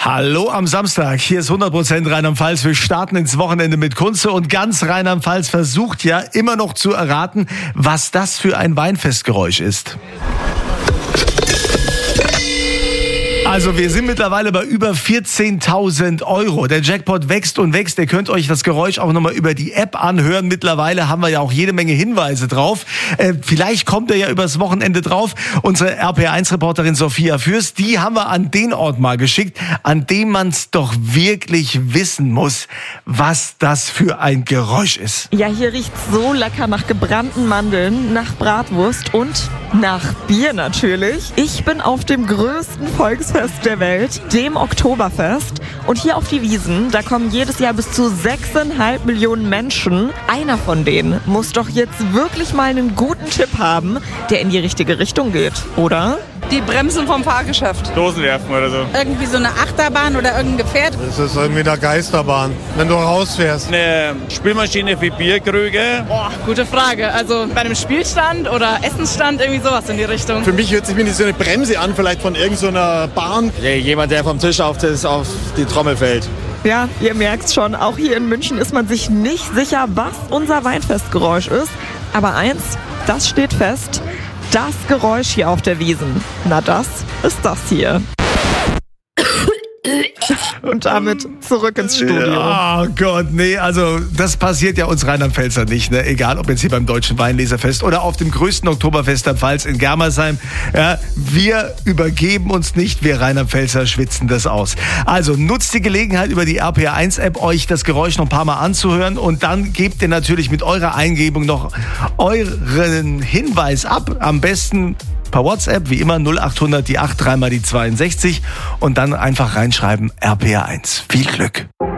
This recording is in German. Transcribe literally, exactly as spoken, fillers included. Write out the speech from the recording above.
Hallo am Samstag, hier ist hundert Prozent Rheinland-Pfalz. Wir starten ins Wochenende mit Kunze und ganz Rheinland-Pfalz versucht ja immer noch zu erraten, was das für ein Weinfestgeräusch ist. Also wir sind mittlerweile bei über vierzehntausend Euro. Der Jackpot wächst und wächst. Ihr könnt euch das Geräusch auch nochmal über die App anhören. Mittlerweile haben wir ja auch jede Menge Hinweise drauf. Äh, vielleicht kommt er ja übers Wochenende drauf. Unsere R P eins Reporterin Sophia Fürst, die haben wir an den Ort mal geschickt, an dem man es doch wirklich wissen muss, was das für ein Geräusch ist. Ja, hier riecht's so lecker nach gebrannten Mandeln, nach Bratwurst und nach Bier natürlich. Ich bin auf dem größten Volksfest der Welt, dem Oktoberfest. Und hier auf die Wiesn, da kommen jedes Jahr bis zu sechseinhalb Millionen Menschen. Einer von denen muss doch jetzt wirklich mal einen guten Tipp haben, der in die richtige Richtung geht, oder? Die Bremsen vom Fahrgeschäft. Dosen werfen oder so. Irgendwie so eine Achterbahn oder irgendein Gefährt. Das ist irgendwie eine Geisterbahn, wenn du rausfährst. Eine Spülmaschine für Bierkrüge. Boah, gute Frage. Also bei einem Spielstand oder Essensstand, irgendwie sowas in die Richtung. Für mich hört sich wie so eine Bremse an, vielleicht von irgendeiner Bahn. Jemand, der vom Tisch auf, das, auf die Trommel fällt. Ja, ihr merkt's schon, auch hier in München ist man sich nicht sicher, was unser Weinfestgeräusch ist. Aber eins, das steht fest, das Geräusch hier auf der Wiesn, na das ist das hier. Und damit zurück ins Studio. Oh Gott, nee, also das passiert ja uns Rheinland-Pfälzer nicht, ne? Egal, ob jetzt hier beim Deutschen Weinleserfest oder auf dem größten Oktoberfest der Pfalz in Germersheim. Ja, wir übergeben uns nicht, wir Rheinland-Pfälzer schwitzen das aus. Also nutzt die Gelegenheit, über die R P eins App euch das Geräusch noch ein paar Mal anzuhören und dann gebt ihr natürlich mit eurer Eingebung noch euren Hinweis ab. Am besten per WhatsApp, wie immer null acht hundert die acht, dreimal die zweiundsechzig und dann einfach reinschreiben R P eins. Viel Glück!